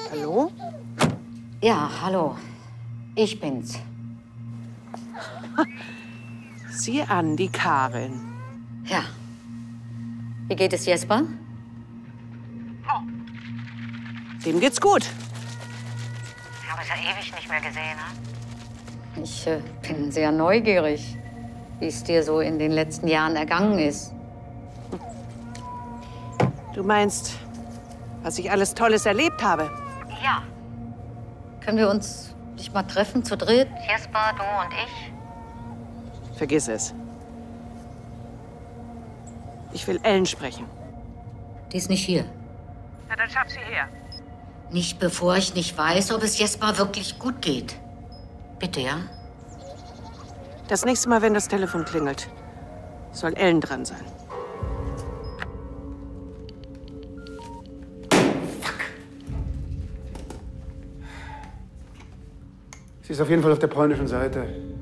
Hallo? Ja, hallo. Ich bin's. Sieh an, die Karin. Ja. Wie geht es Jesper? Dem geht's gut. Ich habe es ja ewig nicht mehr gesehen, ne? Ich bin sehr neugierig, wie es dir so in den letzten Jahren ergangen ist. Du meinst, was ich alles Tolles erlebt habe? Ja. Können wir uns nicht mal treffen, zu dritt? Jesper, du und ich? Vergiss es. Ich will Ellen sprechen. Die ist nicht hier. Na, dann schaff sie her. Nicht bevor ich nicht weiß, ob es Jesper wirklich gut geht. Bitte, ja? Das nächste Mal, wenn das Telefon klingelt, soll Ellen dran sein. Sie ist auf jeden Fall auf der polnischen Seite.